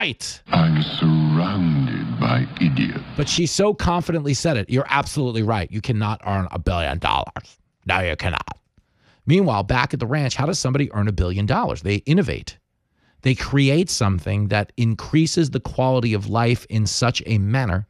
right. I'm surrounded by idiots. But she so confidently said it. You're absolutely right. You cannot earn $1 billion. No, you cannot. Meanwhile, back at the ranch, how does somebody earn $1 billion? They innovate. They create something that increases the quality of life in such a manner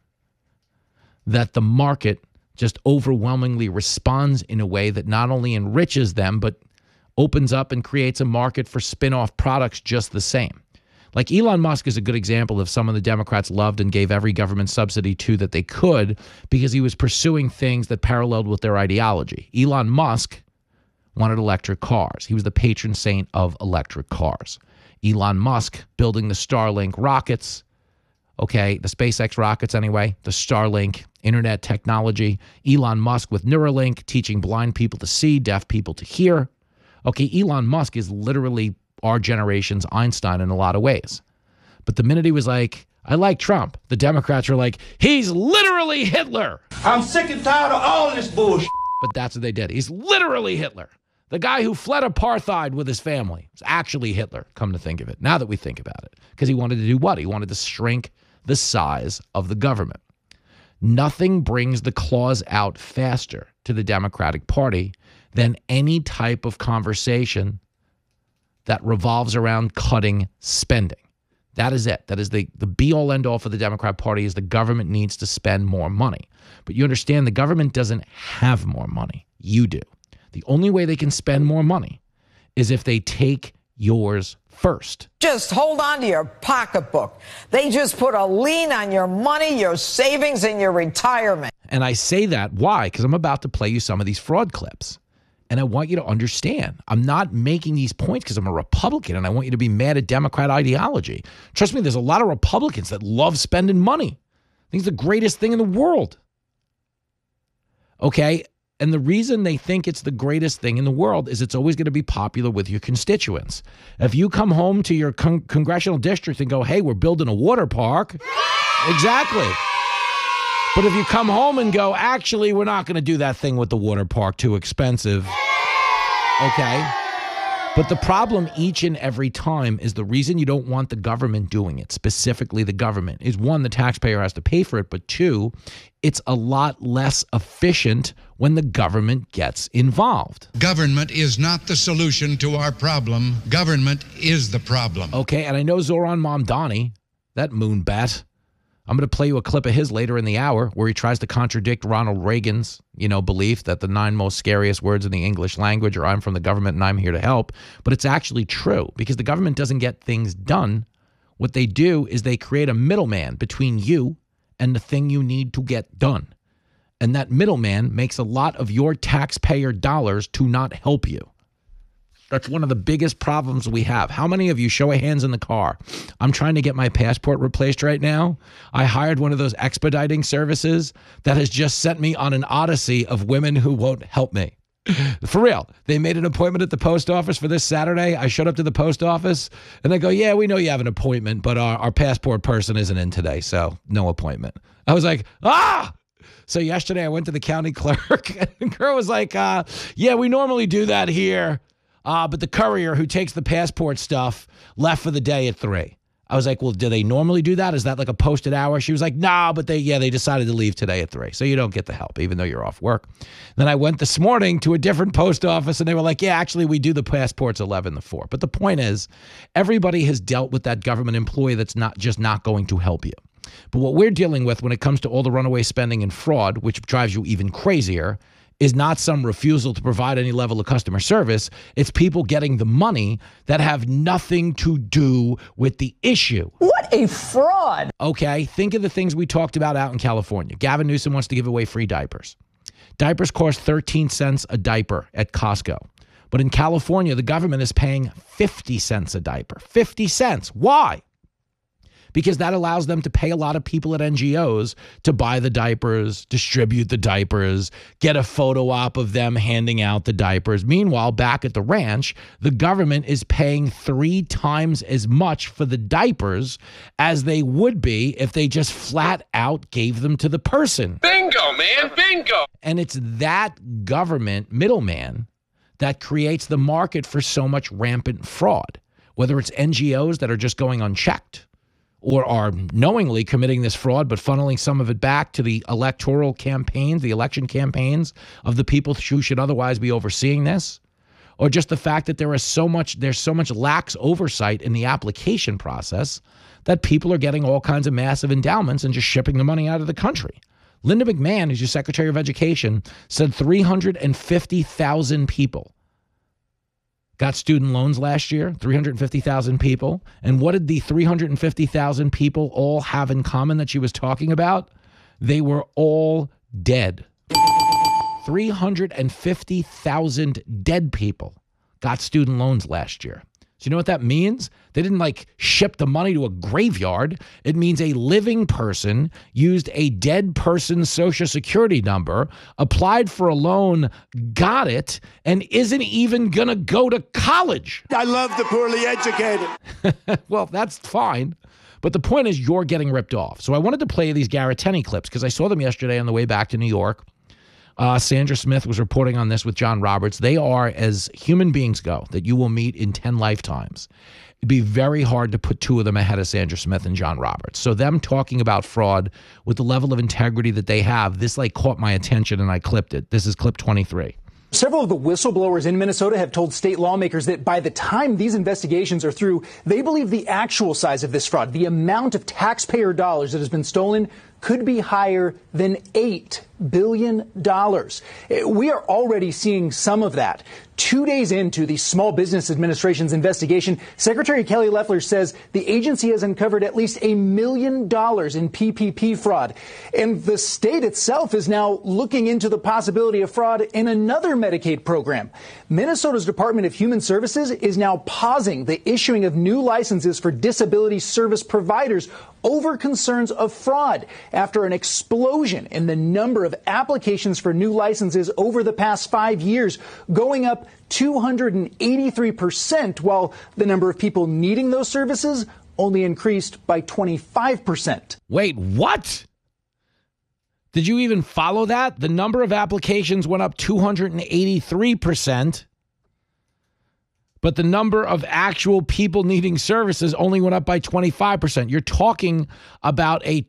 that the market just overwhelmingly responds in a way that not only enriches them, but opens up and creates a market for spin-off products just the same. Like Elon Musk is a good example of someone the Democrats loved and gave every government subsidy to that they could because he was pursuing things that paralleled with their ideology. Elon Musk wanted electric cars. He was the patron saint of electric cars. Elon Musk building the Starlink rockets, okay, the SpaceX rockets anyway, the Starlink internet technology. Elon Musk with Neuralink teaching blind people to see, deaf people to hear. Okay, Elon Musk is literally our generation's Einstein in a lot of ways. But the minute he was like, I like Trump, the Democrats were like, he's literally Hitler. I'm sick and tired of all this bullshit. But that's what they did. He's literally Hitler. The guy who fled apartheid with his family is actually Hitler, come to think of it, now that we think about it. Because he wanted to do what? He wanted to shrink the size of the government. Nothing brings the claws out faster to the Democratic Party than any type of conversation that revolves around cutting spending. That is it. That is the be-all, end-all for the Democrat Party is the government needs to spend more money. But you understand the government doesn't have more money. You do. The only way they can spend more money is if they take yours first. Just hold on to your pocketbook. They just put a lien on your money, your savings, and your retirement. And I say that, why? Because I'm about to play you some of these fraud clips. And I want you to understand, I'm not making these points because I'm a Republican and I want you to be mad at Democrat ideology. Trust me, there's a lot of Republicans that love spending money. I think it's the greatest thing in the world. Okay? And the reason they think it's the greatest thing in the world is it's always going to be popular with your constituents. If you come home to your congressional district and go, hey, we're building a water park. Exactly. But if you come home and go, actually, we're not going to do that thing with the water park, too expensive. Okay. But the problem each and every time is the reason you don't want the government doing it, specifically the government, is one, the taxpayer has to pay for it, but two, it's a lot less efficient when the government gets involved. Government is not the solution to our problem. Government is the problem. Okay, and I know Zohran Mamdani, that moonbat, I'm going to play you a clip of his later in the hour where he tries to contradict Ronald Reagan's, belief that the 9 most scariest words in the English language are I'm from the government and I'm here to help. But it's actually true because the government doesn't get things done. What they do is they create a middleman between you and the thing you need to get done. And that middleman makes a lot of your taxpayer dollars to not help you. That's one of the biggest problems we have. How many of you, show of hands in the car, I'm trying to get my passport replaced right now. I hired one of those expediting services that has just sent me on an odyssey of women who won't help me. For real. They made an appointment at the post office for this Saturday. I showed up to the post office and they go, yeah, we know you have an appointment, but our passport person isn't in today, so no appointment. I was like, ah! So yesterday I went to the county clerk and the girl was like, yeah, we normally do that here. But the courier who takes the passport stuff left for the day at 3. I was like, well, do they normally do that? Is that like a posted hour? She was like, nah, but they decided to leave today at 3. So you don't get the help, even though you're off work. Then I went this morning to a different post office and they were like, yeah, actually we do the passports 11 to 4. But the point is, everybody has dealt with that government employee that's not going to help you. But what we're dealing with when it comes to all the runaway spending and fraud, which drives you even crazier, is not some refusal to provide any level of customer service. It's people getting the money that have nothing to do with the issue. What a fraud. Okay, think of the things we talked about out in California. Gavin Newsom wants to give away free diapers. Diapers cost 13 cents a diaper at Costco. But in California, the government is paying 50 cents a diaper. 50 cents. Why? Because that allows them to pay a lot of people at NGOs to buy the diapers, distribute the diapers, get a photo op of them handing out the diapers. Meanwhile, back at the ranch, the government is paying 3 times as much for the diapers as they would be if they just flat out gave them to the person. Bingo, man, bingo. And it's that government middleman that creates the market for so much rampant fraud, whether it's NGOs that are just going unchecked, or are knowingly committing this fraud, but funneling some of it back to the electoral campaigns, the election campaigns of the people who should otherwise be overseeing this, or just the fact that there's so much lax oversight in the application process that people are getting all kinds of massive endowments and just shipping the money out of the country. Linda McMahon, who's your Secretary of Education, said 350,000 people got student loans last year, 350,000 people. And what did the 350,000 people all have in common that she was talking about? They were all dead. 350,000 dead people got student loans last year. So you know what that means? They didn't ship the money to a graveyard. It means a living person used a dead person's Social Security number, applied for a loan, got it, and isn't even going to go to college. I love the poorly educated. Well, that's fine. But the point is you're getting ripped off. So I wanted to play these Garrett Tenney clips because I saw them yesterday on the way back to New York. Sandra Smith was reporting on this with John Roberts. They are, as human beings go, that you will meet in 10 lifetimes. It'd be very hard to put two of them ahead of Sandra Smith and John Roberts. So them talking about fraud with the level of integrity that they have, this caught my attention and I clipped it. This is clip 23. Several of the whistleblowers in Minnesota have told state lawmakers that by the time these investigations are through, they believe the actual size of this fraud, the amount of taxpayer dollars that has been stolen, could be higher than $8 billion. We are already seeing some of that. 2 days into the Small Business Administration's investigation, Secretary Kelly Loeffler says the agency has uncovered at least $1 million in PPP fraud. And the state itself is now looking into the possibility of fraud in another Medicaid program. Minnesota's Department of Human Services is now pausing the issuing of new licenses for disability service providers over concerns of fraud after an explosion in the number of applications for new licenses over the past 5 years, going up 283%, while the number of people needing those services only increased by 25%. Wait, what? Did you even follow that? The number of applications went up 283%. But the number of actual people needing services only went up by 25%. You're talking about a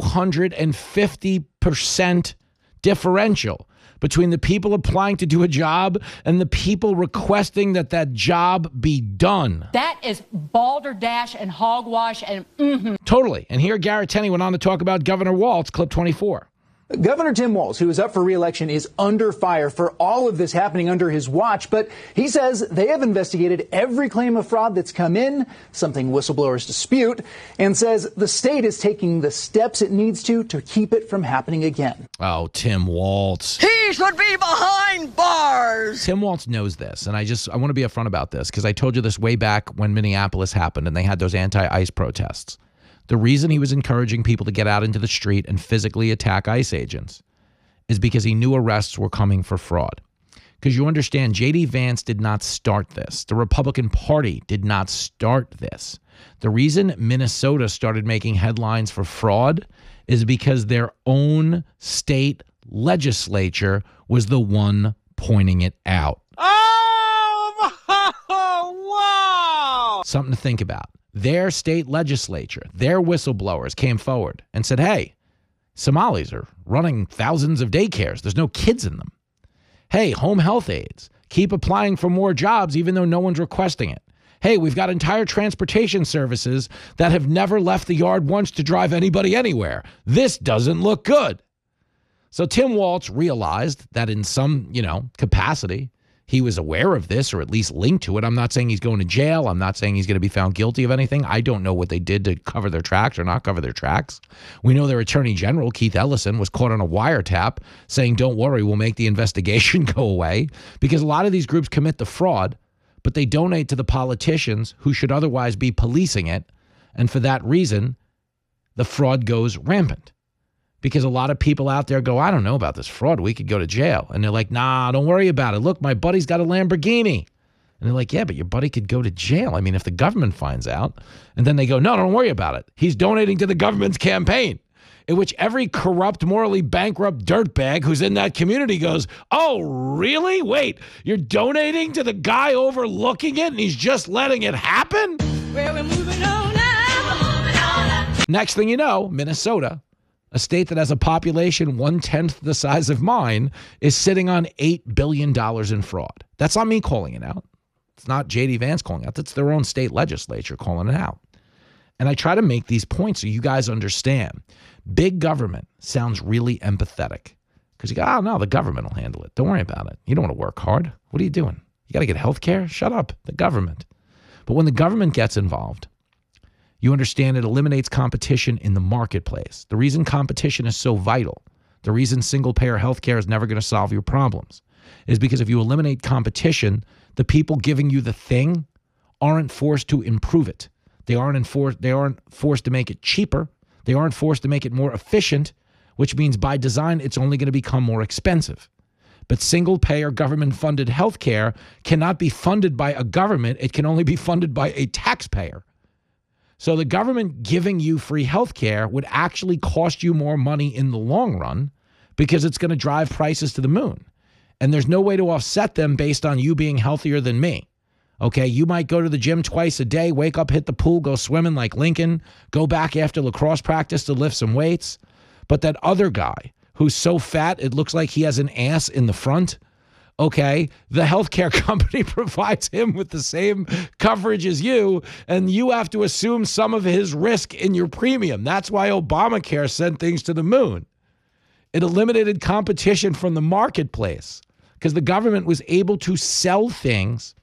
250% differential between the people applying to do a job and the people requesting that that job be done. That is balderdash and hogwash and Totally. And here Garrett Tenney went on to talk about Governor Walz, clip 24. Governor Tim Walz, who is up for re-election, is under fire for all of this happening under his watch. But he says they have investigated every claim of fraud that's come in, something whistleblowers dispute, and says the state is taking the steps it needs to keep it from happening again. Oh, Tim Walz. He should be behind bars. Tim Walz knows this, and I want to be upfront about this because I told you this way back when Minneapolis happened and they had those anti-ICE protests. The reason he was encouraging people to get out into the street and physically attack ICE agents is because he knew arrests were coming for fraud. Because you understand, J.D. Vance did not start this. The Republican Party did not start this. The reason Minnesota started making headlines for fraud is because their own state legislature was the one pointing it out. Oh, wow! Something to think about. Their state legislature, their whistleblowers came forward and said, hey, Somalis are running thousands of daycares. There's no kids in them. Hey, home health aides, keep applying for more jobs even though no one's requesting it. Hey, we've got entire transportation services that have never left the yard once to drive anybody anywhere. This doesn't look good. So Tim Walz realized that in some, capacity, he was aware of this or at least linked to it. I'm not saying he's going to jail. I'm not saying he's going to be found guilty of anything. I don't know what they did to cover their tracks or not cover their tracks. We know their attorney general, Keith Ellison, was caught on a wiretap saying, don't worry, we'll make the investigation go away, because a lot of these groups commit the fraud, but they donate to the politicians who should otherwise be policing it. And for that reason, the fraud goes rampant. Because a lot of people out there go, I don't know about this fraud. We could go to jail. And they're like, nah, don't worry about it. Look, my buddy's got a Lamborghini. And they're like, yeah, but your buddy could go to jail. I mean, if the government finds out. And then they go, no, don't worry about it. He's donating to the government's campaign. In which every corrupt, morally bankrupt dirtbag who's in that community goes, oh, really? Wait, you're donating to the guy overlooking it and he's just letting it happen? Well, we're moving on now. We're moving on up. Next thing you know, Minnesota, a state that has a population 1/10 the size of mine, is sitting on $8 billion in fraud. That's not me calling it out. It's not J.D. Vance calling it out. That's their own state legislature calling it out. And I try to make these points so you guys understand. Big government sounds really empathetic because you go, oh, no, the government will handle it. Don't worry about it. You don't want to work hard. What are you doing? You got to get health care? Shut up. The government. But when the government gets involved, you understand it eliminates competition in the marketplace. The reason competition is so vital, the reason single-payer health care is never going to solve your problems, is because if you eliminate competition, the people giving you the thing aren't forced to improve it. They aren't forced to make it cheaper. They aren't forced to make it more efficient, which means by design, it's only going to become more expensive. But single-payer government-funded health care cannot be funded by a government. It can only be funded by a taxpayer. So the government giving you free health care would actually cost you more money in the long run because it's going to drive prices to the moon. And there's no way to offset them based on you being healthier than me. Okay, you might go to the gym twice a day, wake up, hit the pool, go swimming like Lincoln, go back after lacrosse practice to lift some weights. But that other guy who's so fat it looks like he has an ass in the front, okay, the healthcare company provides him with the same coverage as you, and you have to assume some of his risk in your premium. That's why Obamacare sent things to the moon. It eliminated competition from the marketplace because the government was able to sell things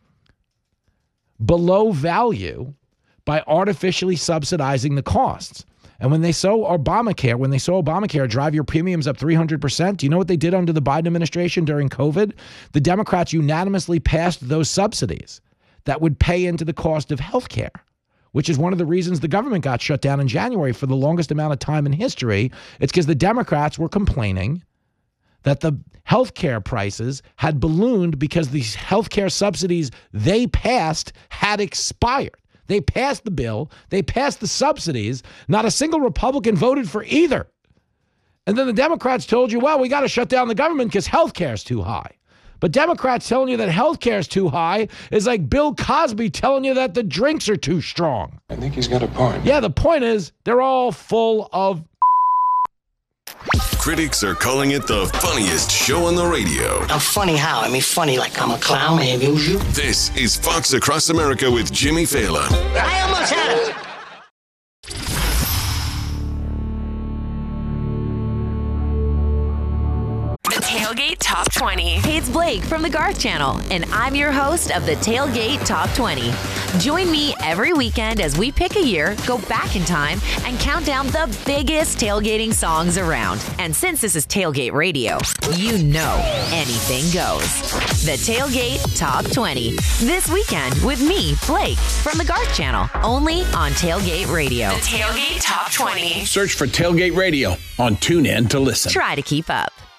below value by artificially subsidizing the costs. And when they saw Obamacare drive your premiums up 300%, do you know what they did under the Biden administration during COVID? The Democrats unanimously passed those subsidies that would pay into the cost of health care, which is one of the reasons the government got shut down in January for the longest amount of time in history. It's because the Democrats were complaining that the healthcare prices had ballooned because these healthcare subsidies they passed had expired. They passed the bill. They passed the subsidies. Not a single Republican voted for either. And then the Democrats told you, well, we got to shut down the government because healthcare is too high. But Democrats telling you that healthcare is too high is like Bill Cosby telling you that the drinks are too strong. I think he's got a point. Yeah, the point is they're all full of... Critics are calling it the funniest show on the radio. I'm funny how? I mean, funny like I'm a clown, I amuse you. This is Fox Across America with Jimmy Fallon. I almost had it. The Tailgate Top 20. Hey, it's Blake from the Garth Channel, and I'm your host of the Tailgate Top 20. Join me every weekend as we pick a year, go back in time, and count down the biggest tailgating songs around. And since this is Tailgate Radio, you know anything goes. The Tailgate Top 20. This weekend with me, Blake, from the Garth Channel, only on Tailgate Radio. The Tailgate Top 20. Search for Tailgate Radio on TuneIn to listen. Try to keep up.